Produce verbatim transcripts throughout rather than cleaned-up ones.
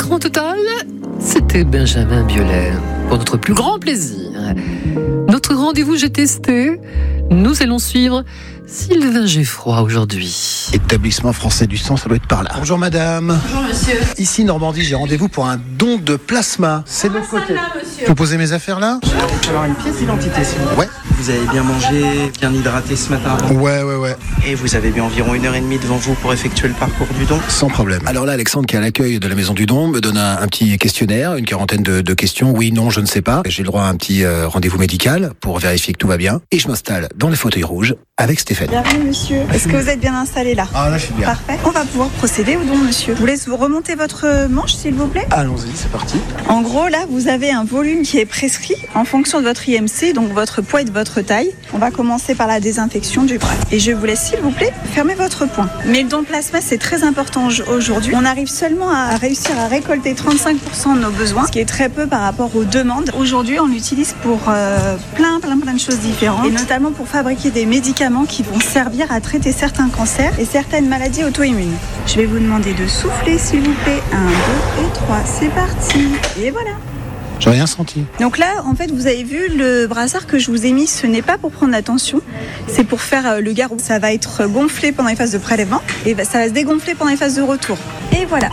L'écran total, c'était Benjamin Biolay. Pour notre plus grand plaisir. Notre rendez-vous j'ai testé. Nous allons suivre Sylvain Geffroy aujourd'hui. Établissement français du sang, ça doit être par là. Bonjour madame. Bonjour monsieur. Ici Normandie, j'ai rendez-vous pour un don de plasma. C'est de l'autre côté. Là, monsieur. Vous posez mes affaires là? Il va falloir une pièce d'identité, s'il vous plaît. Ouais. Vous avez bien mangé, bien hydraté ce matin avant. Ouais, ouais, ouais. Et vous avez bien environ une heure et demie devant vous pour effectuer le parcours du don. Sans problème. Alors là, Alexandre, qui est à l'accueil de la Maison du Don, me donne un, un petit questionnaire, une quarantaine de, de questions. Oui, non, je ne sais pas. J'ai le droit à un petit euh, rendez-vous médical pour vérifier que tout va bien. Et je m'installe dans les fauteuils rouges avec Stéphanie. Bienvenue monsieur. Est-ce que vous êtes bien installé là? Ah là, je suis bien. Parfait. On va pouvoir procéder au don monsieur. Je vous laisse vous remonter votre manche s'il vous plaît. Allons-y, c'est parti. En gros là, vous avez un volume qui est prescrit en fonction de votre I M C, donc votre poids et de votre taille. On va commencer par la désinfection du bras. Et je vous laisse s'il vous plaît fermer votre poing. Mais le don de plasma c'est très important aujourd'hui. On arrive seulement à réussir à récolter trente-cinq pour cent de nos besoins, ce qui est très peu par rapport aux demandes. Aujourd'hui on l'utilise pour euh, plein plein plein de choses différentes et notamment pour fabriquer des médicaments qui vont servir à traiter certains cancers et certaines maladies auto-immunes. Je vais vous demander de souffler s'il vous plaît. un, deux et trois. C'est parti. Et voilà. J'ai rien senti. Donc là, en fait, vous avez vu le brassard que je vous ai mis, ce n'est pas pour prendre la tension, c'est pour faire le garrot. Ça va être gonflé pendant les phases de prélèvement et ça va se dégonfler pendant les phases de retour. Et voilà.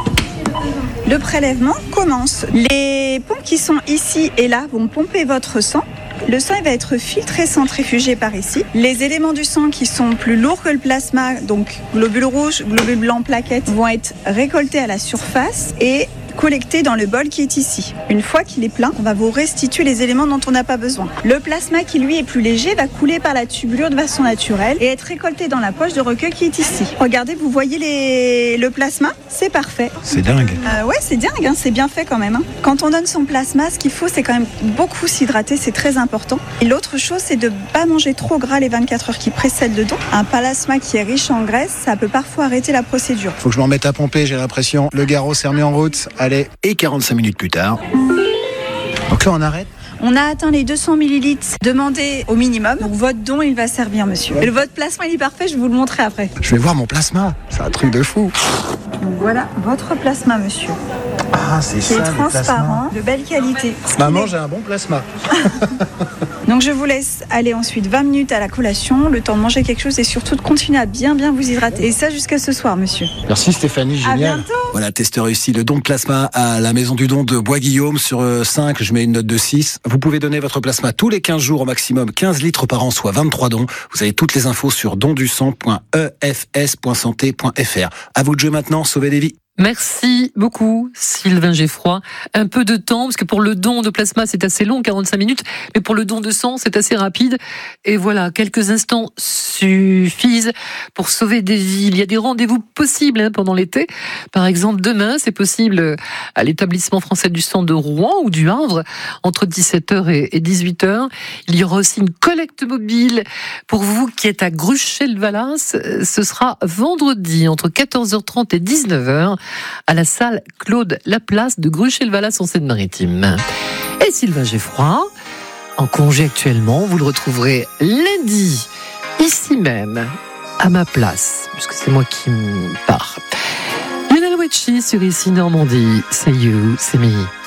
Le prélèvement commence. Les pompes qui sont ici et là vont pomper votre sang. Le sang il va être filtré, centrifugé par ici. Les éléments du sang qui sont plus lourds que le plasma, donc globules rouges, globules blancs, plaquettes, vont être récoltés à la surface et collecté dans le bol qui est ici. Une fois qu'il est plein, on va vous restituer les éléments dont on n'a pas besoin. Le plasma qui lui est plus léger va couler par la tubulure de façon naturelle et être récolté dans la poche de recueil qui est ici. Regardez, vous voyez les... le plasma? C'est parfait. C'est dingue. Euh, ouais, c'est dingue, hein, c'est bien fait quand même. Hein. Quand on donne son plasma, ce qu'il faut, c'est quand même beaucoup s'hydrater, c'est très important. Et l'autre chose, c'est de ne pas manger trop gras les vingt-quatre heures qui précèdent le don. Un plasma qui est riche en graisse, ça peut parfois arrêter la procédure. Faut que je m'en remette à pomper, j'ai l'impression. Le garrot s'est remis en route. Allez, et quarante-cinq minutes plus tard. Donc là, on arrête. On a atteint les deux cents millilitres demandés au minimum. Donc votre don, il va servir, monsieur. Et votre plasma, il est parfait, je vais vous le montrer après. Je vais voir mon plasma. C'est un truc de fou. Donc voilà votre plasma, monsieur. Ah, c'est Qui ça, est transparent, de belle qualité. Maman, j'ai un bon plasma. Donc je vous laisse aller ensuite vingt minutes à la collation, le temps de manger quelque chose et surtout de continuer à bien bien vous hydrater. Et ça jusqu'à ce soir, monsieur. Merci Stéphanie, À génial. bientôt. Voilà, test réussi. Le don de plasma à la Maison du Don de Bois-Guillaume sur cinq, je mets une note de six. Vous pouvez donner votre plasma tous les quinze jours au maximum, quinze litres par an, soit vingt-trois dons. Vous avez toutes les infos sur don du sang point e f s point santé point f r. À vous de jouer maintenant, sauvez des vies. Merci beaucoup, Sylvain Geffroy. Un peu de temps, parce que pour le don de plasma, c'est assez long, quarante-cinq minutes, mais pour le don de sang, c'est assez rapide. Et voilà, quelques instants suffisent pour sauver des vies. Il y a des rendez-vous possibles hein, pendant l'été. Par exemple, demain, c'est possible à l'établissement français du sang de Rouen ou du Havre, entre dix-sept heures et dix-huit heures. Il y aura aussi une collecte mobile pour vous qui êtes à Gruchet-le-Valas. Ce sera vendredi, entre quatorze heures trente et dix-neuf heures. À la salle Claude Laplace de Gruchet-le-Valas en Seine-Maritime. Et Sylvain Geffroy, en congé actuellement, vous le retrouverez lundi, ici même, à ma place, puisque c'est moi qui pars. Lionel Richie sur Ici Normandie, c'est you, c'est me.